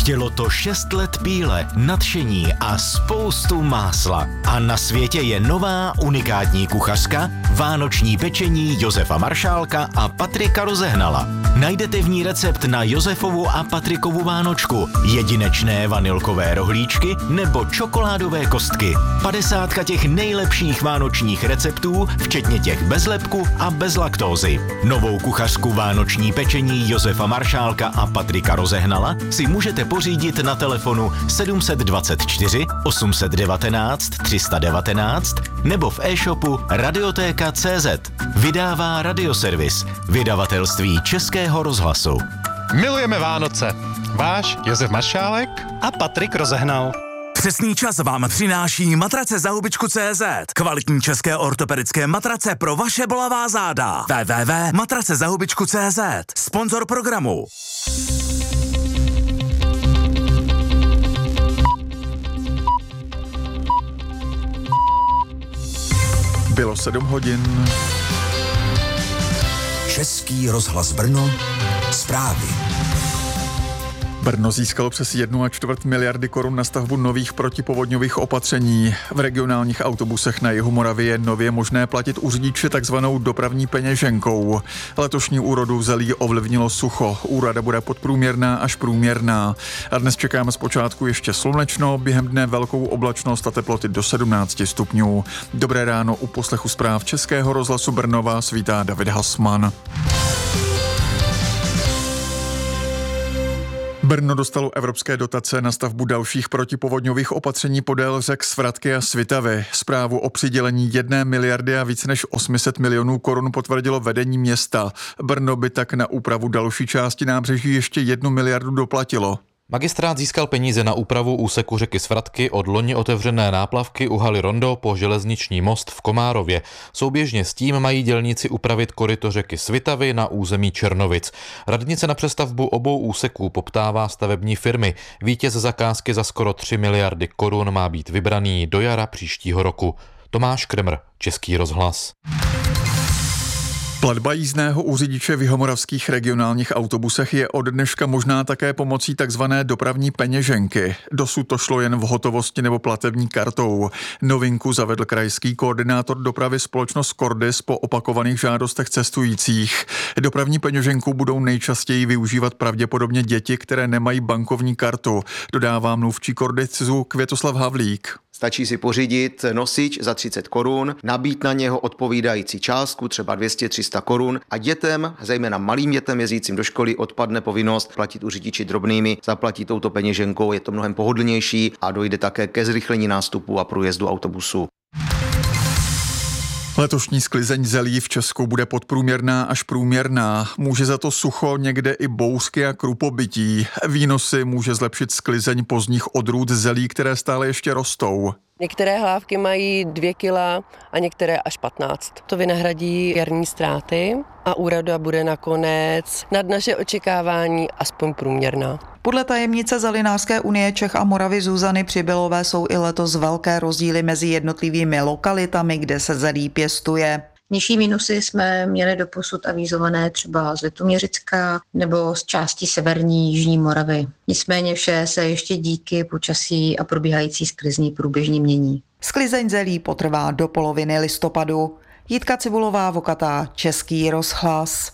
Chtělo to 6 let píle, nadšení a spoustu másla. A na světě je nová unikátní kuchařka, vánoční pečení Josefa Maršálka a Patrika Rozehnala. Najdete v ní recept na Josefovu a Patrikovu vánočku, jedinečné vanilkové rohlíčky nebo čokoládové kostky. 50 těch nejlepších vánočních receptů, včetně těch bez lepku a bez laktózy. Novou kuchařku vánoční pečení Josefa Maršálka a Patrika Rozehnala si můžete pořídit na telefonu 724 819 319 nebo v e-shopu radiotéka.cz. Vydává Radioservis, vydavatelství Českého rozhlasu. Milujeme Vánoce. Váš Josef Maršálek a Patrik Rozehnal. Přesný čas vám přináší matrace za hubičku.cz. Kvalitní české ortopedické matrace pro vaše bolavá záda. www.matracezahubičku.cz. Sponzor programu. Bylo 7 hodin. Český rozhlas Brno. Zprávy. Brno získalo přes 1,25 miliardy korun na stavbu nových protipovodňových opatření. V regionálních autobusech na jihu Moravy je nově možné platit u řidiče takzvanou dopravní peněženkou. Letošní úrodu zelí ovlivnilo sucho. Úroda bude podprůměrná až průměrná. A dnes čekáme zpočátku ještě slunečno, během dne velkou oblačnost a teploty do 17 stupňů. Dobré ráno, u poslechu zpráv Českého rozhlasu Brno vás vítá David Hasman. Brno dostalo evropské dotace na stavbu dalších protipovodňových opatření podél řek Svratky a Svitavy. Zprávu o přidělení 1 miliardy a víc než 800 milionů korun potvrdilo vedení města. Brno by tak na úpravu další části nábřeží ještě 1 miliardu doplatilo. Magistrát získal peníze na úpravu úseku řeky Svratky od loni otevřené náplavky u haly Rondo po železniční most v Komárově. Souběžně s tím mají dělníci upravit koryto řeky Svitavy na území Černovic. Radnice na přestavbu obou úseků poptává stavební firmy. Vítěz zakázky za skoro 3 miliardy korun má být vybraný do jara příštího roku. Tomáš Kremr, Český rozhlas. Platba jízdného u řidiče v jihomoravských regionálních autobusech je od dneška možná také pomocí takzvané dopravní peněženky. Dosud to šlo jen v hotovosti nebo platební kartou. Novinku zavedl krajský koordinátor dopravy společnost Cordis po opakovaných žádostech cestujících. Dopravní peněženku budou nejčastěji využívat pravděpodobně děti, které nemají bankovní kartu, dodává mluvčí Cordisu Květoslav Havlík. Stačí si pořídit nosič za 30 korun, nabít na něho odpovídající částku, třeba 200-300 korun a dětem, zejména malým dětem jezdícím do školy, odpadne povinnost platit u řidiči drobnými, zaplatí touto peněženkou, je to mnohem pohodlnější a dojde také ke zrychlení nástupu a průjezdu autobusu. Letošní sklizeň zelí v Česku bude podprůměrná až průměrná. Může za to sucho, někde i bouřky a krupobytí. Výnosy může zlepšit sklizeň pozdních odrůd zelí, které stále ještě rostou. Některé hlávky mají 2 kila a některé až 15. To vynahradí jarní ztráty a úroda bude nakonec nad naše očekávání aspoň průměrná. Podle tajemnice Zelinářské unie Čech a Moravy Zuzany Přibylové jsou i letos velké rozdíly mezi jednotlivými lokalitami, kde se zelí pěstuje. Nižší výnosy jsme měli doposud avizované třeba z Litoměřicka nebo z části severní Jižní Moravy. Nicméně vše se ještě díky počasí a probíhající sklizni průběžně mění. Sklizeň zelí potrvá do poloviny listopadu. Jitka Cibulová, Vokatá, Český rozhlas.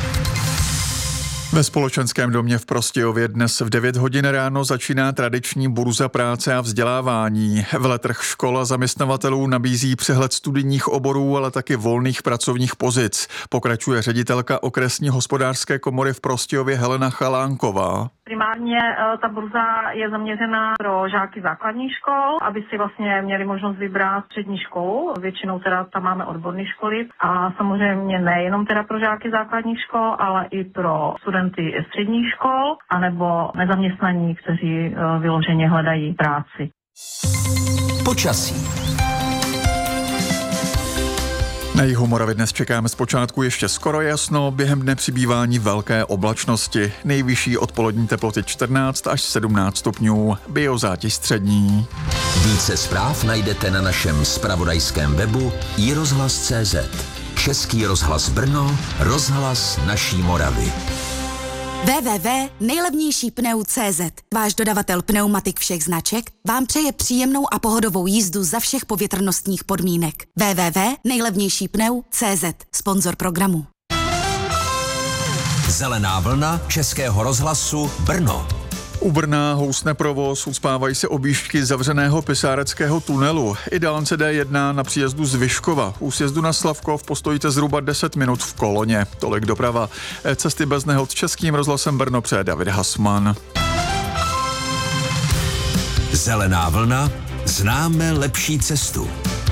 Ve společenském domě v Prostějově dnes v 9 hodin ráno začíná tradiční burza práce a vzdělávání. Veletrh škol a zaměstnavatelů nabízí přehled studijních oborů, ale taky volných pracovních pozic. Pokračuje ředitelka okresní hospodářské komory v Prostějově Helena Chalánková. Primárně ta burza je zaměřená pro žáky základních škol, aby si vlastně měli možnost vybrat střední školu. Většinou teda tam máme odborné školy a samozřejmě nejenom teda pro žáky základních škol, ale i pro studenty středních škol anebo nezaměstnaní, kteří vyloženě hledají práci. Počasí. Na jihu Moravy dnes čekáme zpočátku ještě skoro jasno, během dne přibývání velké oblačnosti. Nejvyšší odpolední teploty 14 až 17 stupňů, biozátěž střední. Více zpráv najdete na našem zpravodajském webu iRozhlas.cz. Český rozhlas Brno, rozhlas naší Moravy. www.nejlevnějšípneu.cz. Váš dodavatel pneumatik všech značek vám přeje příjemnou a pohodovou jízdu za všech povětrnostních podmínek. www.nejlevnějšípneu.cz. Sponzor programu. Zelená vlna Českého rozhlasu Brno. U Brna housne provoz, uspávají se objížďky zavřeného pisáreckého tunelu. I dálnice D1 na příjezdu z Vyškova. U sjezdu na Slavkov postojíte zhruba 10 minut v koloně. Tolik doprava. Cesty bez nehod Českým rozhlasem Brno přeje David Hasman. Zelená vlna. Známe lepší cestu.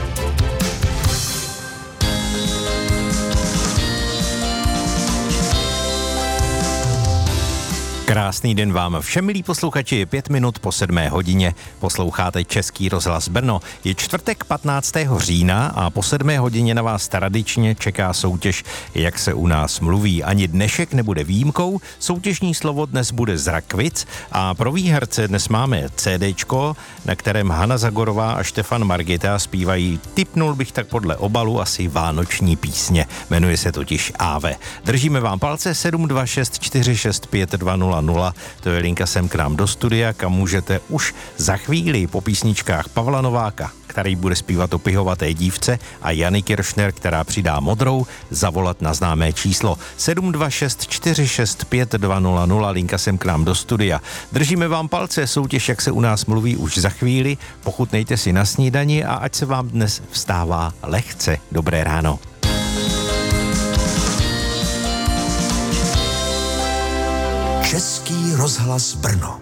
Krásný den vám všem, milí posluchači, je 5 minut po 7 hodině. Posloucháte Český rozhlas Brno. Je čtvrtek 15. října a po 7 hodině na vás tradičně čeká soutěž Jak se u nás mluví. Ani dnešek nebude výjimkou, soutěžní slovo dnes bude z Rakvic a pro výherce dnes máme CDčko, na kterém Hana Zagorová a Štefan Margita zpívají, tipnul bych tak podle obalu, asi vánoční písně. Jmenuje se totiž Ave. Držíme vám palce 726 465 200. To je linka sem k nám do studia, kam můžete už za chvíli po písničkách Pavla Nováka, který bude zpívat o pihovaté dívce, a Jany Kiršner, která přidá modrou, zavolat na známé číslo 726 465 200, linka sem k nám do studia. Držíme vám palce, soutěž Jak se u nás mluví už za chvíli, pochutnejte si na snídani a ať se vám dnes vstává lehce. Dobré ráno. Český rozhlas Brno.